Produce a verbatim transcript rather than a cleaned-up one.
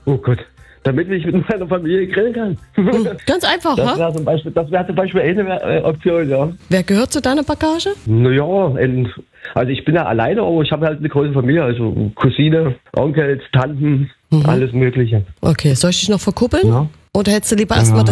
Oh Gott. Damit ich mit meiner Familie grillen kann. Ganz einfach, Das ha? wäre zum Beispiel, das wäre zum Beispiel eine äh, Option, ja. Wer gehört zu deiner Bagage? Naja, ein- also ich bin ja alleine, aber ich habe halt eine große Familie. Also Cousine, Onkels, Tanten, alles Mögliche. Okay, soll ich dich noch verkuppeln? Ja. Oder hättest du lieber erstmal Ja.